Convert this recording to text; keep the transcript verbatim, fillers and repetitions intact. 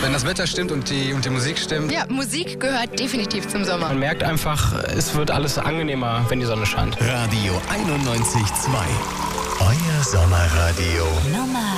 Wenn das Wetter stimmt und die, und die Musik stimmt. Ja, Musik gehört definitiv zum Sommer. Man merkt einfach, es wird alles angenehmer, wenn die Sonne scheint. Radio einundneunzig Komma zwei. Euer Sommerradio. Nummer